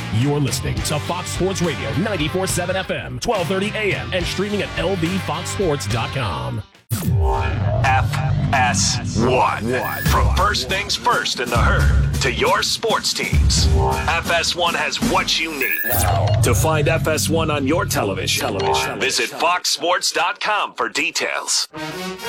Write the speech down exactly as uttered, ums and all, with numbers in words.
You're listening to Fox Sports Radio ninety-four point seven F M, twelve thirty A M, and streaming at L V fox sports dot com. F S one. From first things first in the herd to your sports teams, F S one has what you need. To find F S one on your television, television. Visit fox sports dot com for details.